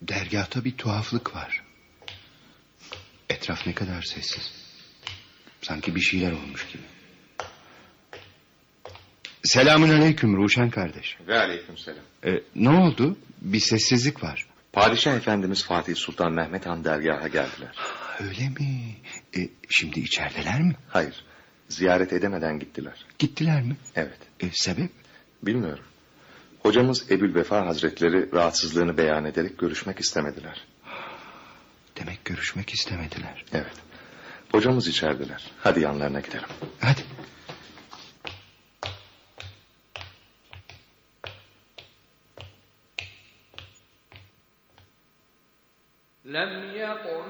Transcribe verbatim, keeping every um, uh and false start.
Dergâhta bir tuhaflık var. Etraf ne kadar sessiz. Sanki bir şeyler olmuş gibi. Selamün aleyküm Ruşen kardeş. Ve aleyküm selam. Ee, ne oldu? Bir sessizlik var. Padişah Efendimiz Fatih Sultan Mehmet Han dergaha geldiler. Öyle mi? Ee, şimdi içerideler mi? Hayır, ziyaret edemeden gittiler. Gittiler mi? Evet. Ee, sebep? Bilmiyorum. Hocamız Ebülvefa Hazretleri rahatsızlığını beyan ederek görüşmek istemediler. Demek görüşmek istemediler. Evet. Hocamız içerideler. Hadi yanlarına gidelim. Hadi.